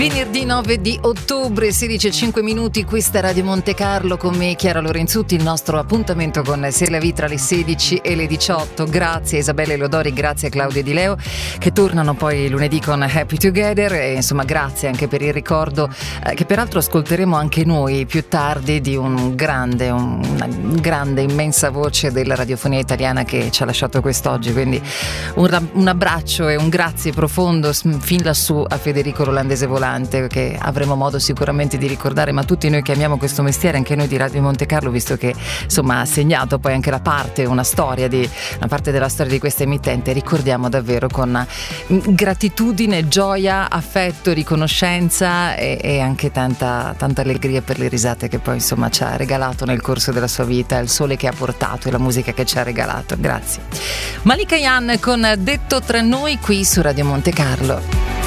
Venerdì 9 di ottobre, 16:05, questa è Radio Monte Carlo, con me Chiara Lorenzutti, il nostro appuntamento con C'est la vie tra le 16 e le 18. Grazie a Isabella Elodori, grazie a Claudia Di Leo, che tornano poi lunedì con Happy Together, e insomma grazie anche per il ricordo che peraltro ascolteremo anche noi più tardi, di una grande, immensa voce della radiofonia italiana che ci ha lasciato quest'oggi. Quindi un abbraccio e un grazie profondo fin lassù a Federico Rolandese Volante, che avremo modo sicuramente di ricordare, ma tutti noi che amiamo questo mestiere, anche noi di Radio Monte Carlo, visto che insomma ha segnato poi anche una parte della storia di questa emittente, ricordiamo davvero con gratitudine, gioia, affetto, riconoscenza e anche tanta allegria per le risate che poi insomma ci ha regalato nel corso della sua vita, il sole che ha portato e la musica che ci ha regalato. Grazie. Malika Yan con Detto tra noi, qui su Radio Monte Carlo.